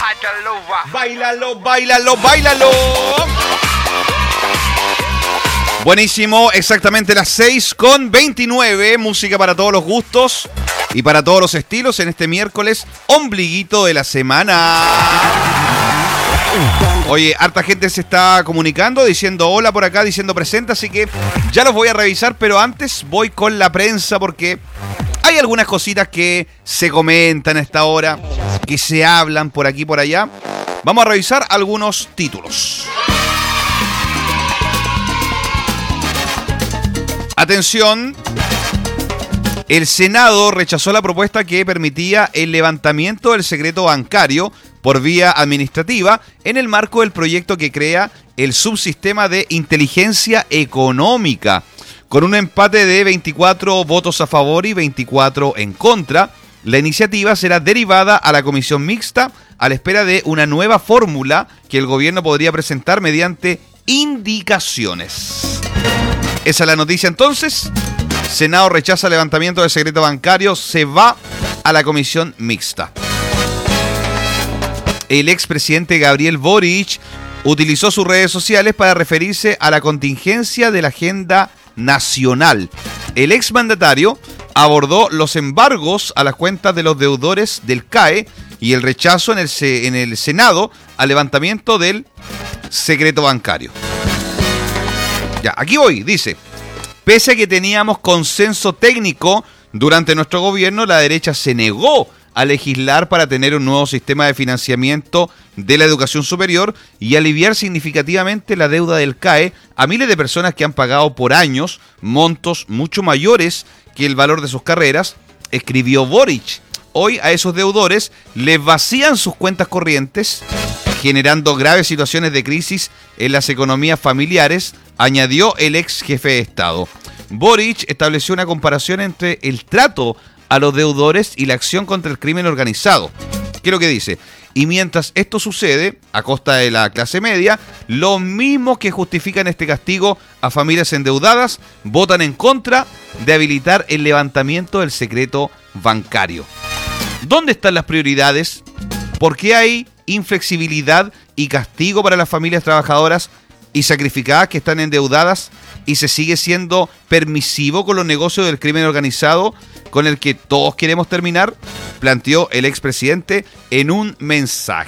Báilalo, báilalo, báilalo. Buenísimo, exactamente las 6:29. Música para todos los gustos y para todos los estilos en este miércoles, ombliguito de la semana. Oye, harta gente se está comunicando, diciendo hola por acá, diciendo presente, así que ya los voy a revisar, pero antes voy con la prensa porque hay algunas cositas que se comentan a esta hora, que se hablan por aquí y por allá. Vamos a revisar algunos títulos. Atención, el Senado rechazó la propuesta que permitía el levantamiento del secreto bancario por vía administrativa en el marco del proyecto que crea el subsistema de inteligencia económica. Con un empate de 24 votos a favor y 24 en contra, la iniciativa será derivada a la comisión mixta a la espera de una nueva fórmula que el gobierno podría presentar mediante indicaciones. Esa es la noticia entonces. Senado rechaza el levantamiento del secreto bancario, se va a la comisión mixta. El expresidente Gabriel Boric utilizó sus redes sociales para referirse a la contingencia de la agenda nacional. El exmandatario abordó los embargos a las cuentas de los deudores del CAE y el rechazo en el Senado al levantamiento del secreto bancario. Ya, aquí voy, dice. Pese a que teníamos consenso técnico durante nuestro gobierno, la derecha se negó a legislar para tener un nuevo sistema de financiamiento de la educación superior y aliviar significativamente la deuda del CAE a miles de personas que han pagado por años montos mucho mayores que el valor de sus carreras, escribió Boric. Hoy a esos deudores les vacían sus cuentas corrientes, generando graves situaciones de crisis en las economías familiares, añadió el ex jefe de Estado. Boric estableció una comparación entre el trato a los deudores y la acción contra el crimen organizado. ¿Qué es lo que dice? Y mientras esto sucede, a costa de la clase media, los mismos que justifican este castigo a familias endeudadas votan en contra de habilitar el levantamiento del secreto bancario. ¿Dónde están las prioridades? ¿Por qué hay inflexibilidad y castigo para las familias trabajadoras y sacrificadas que están endeudadas y se sigue siendo permisivo con los negocios del crimen organizado con el que todos queremos terminar? Planteó el expresidente en un mensaje.